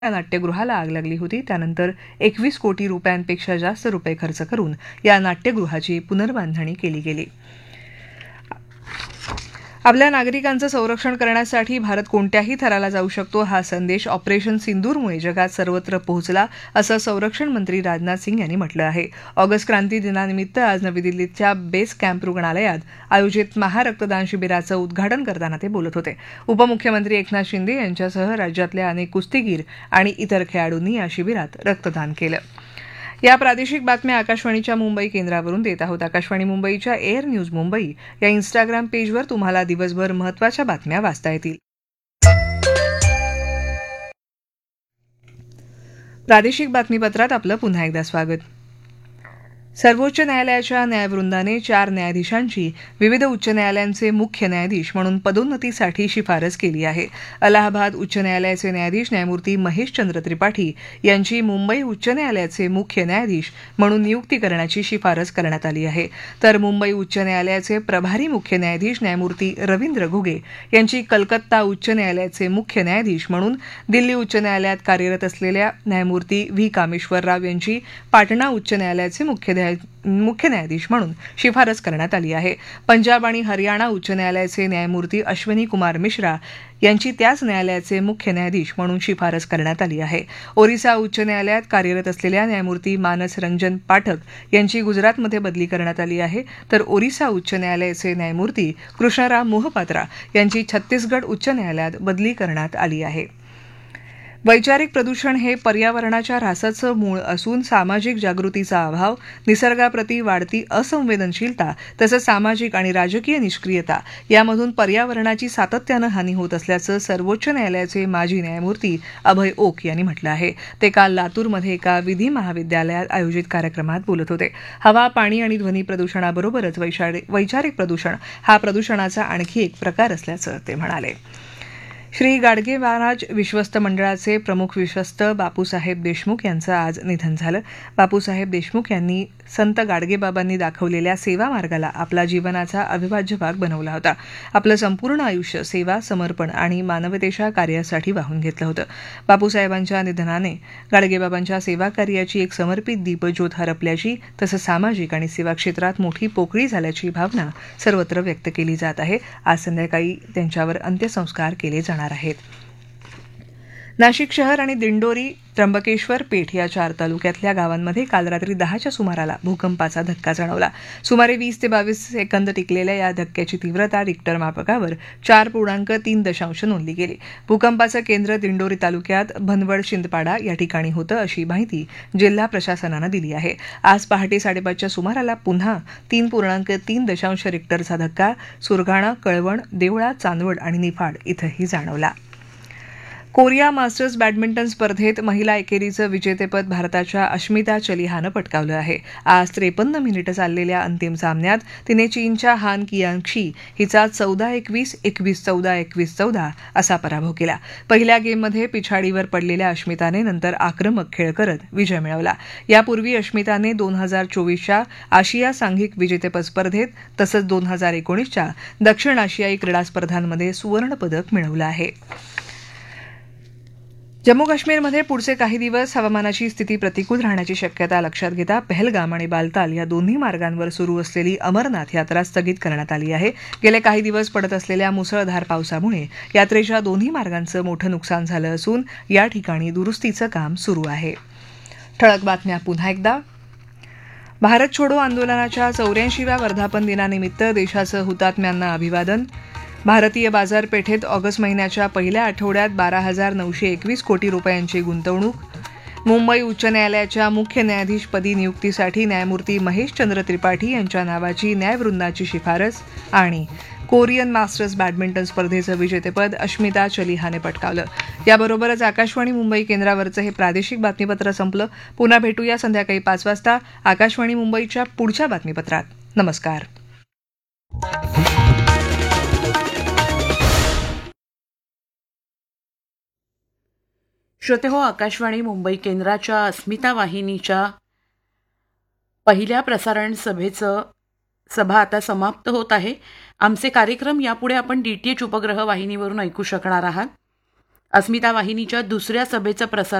या नाट्यगृहाला आग लागली होती. त्यानंतर 21 कोटी रुपयांपेक्षा जास्त रुपये खर्च करून या नाट्यगृहाची पुनर्बांधणी केली गेली. आपल्या नागरिकांचं संरक्षण करण्यासाठी भारत कोणत्याही थराला जाऊ शकतो हा संदेश ऑपरेशन सिंदूरमुळे जगात सर्वत्र पोहोचला असं संरक्षण मंत्री राजनाथ सिंग यांनी म्हटलं आहे. ऑगस्ट क्रांती दिनानिमित्त आज नवी दिल्लीच्या बेस कॅम्प रुग्णालयात आयोजित महारक्तदान शिबिराचं उद्घाटन करताना ते बोलत होते. उपमुख्यमंत्री एकनाथ शिंदे यांच्यासह राज्यातल्या अनेक कुस्तीगीर आणि इतर खेळाडूंनी या शिबिरात रक्तदान केलं. या प्रादेशिक बातम्या आकाशवाणीच्या मुंबई केंद्रावरून देत आहोत. आकाशवाणी मुंबईच्या एअर न्यूज मुंबई या इन्स्टाग्राम पेजवर तुम्हाला दिवसभर महत्त्वाच्या बातम्या वाचता येतील. प्रादेशिक बातमीपत्रात आपलं पुन्हा एकदा स्वागत. सर्वोच्च न्यायालयाच्या न्यायवृंदाने 4 न्यायाधीशांची विविध उच्च न्यायालयांचे मुख्य न्यायाधीश म्हणून पदोन्नतीसाठी शिफारस केली आहे. अलाहाबाद उच्च न्यायालयाचे न्यायाधीश न्यायमूर्ती महेशचंद्र त्रिपाठी यांची मुंबई उच्च न्यायालयाचे मुख्य न्यायाधीश म्हणून नियुक्ती करण्याची शिफारस करण्यात आली आहे. तर मुंबई उच्च न्यायालयाचे प्रभारी मुख्य न्यायाधीश न्यायमूर्ती रवींद्र घुगे यांची कलकत्ता उच्च न्यायालयाचे मुख्य न्यायाधीश म्हणून दिल्ली उच्च न्यायालयात कार्यरत असलेल्या न्यायमूर्ती व्ही कामेश्वर राव यांची पाटणा उच्च न्यायालयाचे मुख्य न्यायाधीश म्हणून शिफारस करण्यात आली आहे. पंजाब आणि हरियाणा उच्च न्यायालयाचे न्यायमूर्ती अश्विनी कुमार मिश्रा यांची त्याच न्यायालयाचे मुख्य न्यायाधीश म्हणून शिफारस करण्यात आली आहे. ओरिसा उच्च न्यायालयात कार्यरत असलेल्या न्यायमूर्ती मानस रंजन पाठक यांची गुजरातमध्ये बदली करण्यात आली आहे. तर ओरिसा उच्च न्यायालयाचे न्यायमूर्ती कृष्णराम मोहपात्रा यांची छत्तीसगड उच्च न्यायालयात बदली करण्यात आली आहे. वैचारिक प्रदूषण हे पर्यावरणाच्या ऱ्हासाचं मूळ असून सामाजिक जागृतीचा अभाव, निसर्गाप्रती वाढती असंवेदनशीलता तसंच सामाजिक आणि राजकीय निष्क्रियता यामधून पर्यावरणाची सातत्यानं हानी होत असल्याचं सर्वोच्च न्यायालयाचे माजी न्यायमूर्ती अभय ओक यांनी म्हटलं आहे. ते काल लातूरमध्ये एका विधी महाविद्यालयात आयोजित कार्यक्रमात बोलत होते. हवा, पाणी आणि ध्वनी प्रदूषणाबरोबरच वैचारिक प्रदूषण हा प्रदूषणाचा आणखी एक प्रकार असल्याचं ते म्हणाले. श्री गाडगे महाराज विश्वस्त मंडळाचे प्रमुख विश्वस्त बापूसाहेब देशमुख यांचं आज निधन झालं. बापूसाहेब देशमुख यांनी संत गाडगेबाबांनी दाखवलेल्या सेवा मार्गाला आपला जीवनाचा अविभाज्य भाग बनवला होता. आपलं संपूर्ण आयुष्य सेवा, समर्पण आणि मानवतेच्या कार्यासाठी वाहून घेतलं होतं. बापूसाहेबांच्या निधनाने गाडगेबाबांच्या सेवा कार्याची एक समर्पित दीपज्योत हरपल्याची तसंच सामाजिक आणि सेवा क्षेत्रात मोठी पोकळी झाल्याची भावना सर्वत्र व्यक्त केली जात आहे. आज संध्याकाळी त्यांच्यावर अंत्यसंस्कार केले जाणार आहेत. नाशिक शहर आणि दिंडोरी, त्र्यंबकेश्वर, पेठ या 4 तालुक्यातल्या गावांमध्ये काल रात्री 10च्या सुमाराला भूकंपाचा धक्का जाणवला. सुमारे 20 ते 22 सेकंद टिकलेल्या या धक्क्याची तीव्रता रिक्टर मापकावर 4.3 नोंदली गेली. भूकंपाचं केंद्र दिंडोरी तालुक्यात भनवड शिंदपाडा या ठिकाणी होतं अशी माहिती जिल्हा प्रशासनानं दिली आहे. आज पहाटे 5:30च्या सुमाराला पुन्हा 3.3 रिक्टरचा धक्का सुरगाणा, कळवण, देवळा, चांदवड आणि निफाड इथंही जाणवला. कोरिया मास्टर्स बॅडमिंटन स्पर्धेत महिला एकेरीचं विजेतेपद भारताच्या अश्मिता चलिहानं पटकावलं आहे. आज 53 मिनिटं चाललेल्या अंतिम सामन्यात तिने चीनच्या हान कियांगशी हिचा 14-21, 21-14, 21-14 असा पराभव केला. पहिल्या गेममध्ये पिछाडीवर पडलेल्या अश्मिताने नंतर आक्रमक खेळ करत विजय मिळवला. यापूर्वी अश्मिताने 2024च्या आशिया सांघिक विजेतेपद स्पर्धेत तसंच 2019च्या दक्षिण आशियाई क्रीडा स्पर्धांमध्ये सुवर्णपदक मिळवलं आहे. जम्मू काश्मीरमध्ये पुढचे काही दिवस हवामानाची स्थिती प्रतिकूल राहण्याची शक्यता लक्षात घेता पहलगाम आणि बालताल या दोन्ही मार्गांवर सुरू असलेली अमरनाथ यात्रा स्थगित करण्यात आली आहे. गेले काही दिवस पडत असलेल्या मुसळधार पावसामुळे यात्रेच्या दोन्ही मार्गांचं मोठं नुकसान झालं असून या ठिकाणी दुरुस्तीचं काम सुरू आहे. ठळक बातम्या पुन्हा एकदा. भारत छोडो आंदोलनाच्या 84व्या वर्धापन दिनानिमित्त देशाचं हुतात्म्यांना अभिवादन. भारतीय बाजारपेठेत ऑगस्ट महिन्याच्या पहिल्या आठवड्यात 12,921 कोटी रुपयांची गुंतवणूक. मुंबई उच्च न्यायालयाच्या मुख्य न्यायाधीशपदी नियुक्तीसाठी न्यायमूर्ती महेशचंद्र त्रिपाठी यांच्या नावाची न्यायवृंदाची शिफारस. आणि कोरियन मास्टर्स बॅडमिंटन स्पर्धेचं विजेतेपद अश्मिता चलिहाने पटकावलं. याबरोबरच आकाशवाणी मुंबई केंद्रावरचं हे प्रादेशिक बातमीपत्र संपलं. पुन्हा भेटूया संध्याकाळी 5 वाजता आकाशवाणी मुंबईच्या पुढच्या बातमीपत्रात. नमस्कार. श्रोतेहो, आकाशवाणी मुंबई केंद्राच्या अस्मिता वाहिनीच्या पहिल्या प्रसारण सभा आता समाप्त होत आहे. आमचे कार्यक्रम यापुढे आपण DTH उपग्रह वाहिनीवरून ऐकू शकणार आहात. अस्मिता वाहिनीच्या दुसऱ्या सभेचं प्रसारण